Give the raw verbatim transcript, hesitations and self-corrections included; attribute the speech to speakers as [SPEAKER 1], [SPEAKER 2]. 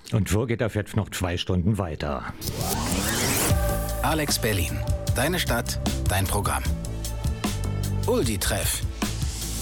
[SPEAKER 1] Und so geht das jetzt noch zwei Stunden weiter.
[SPEAKER 2] Alex Berlin. Deine Stadt, dein Programm. Uldi-Treff.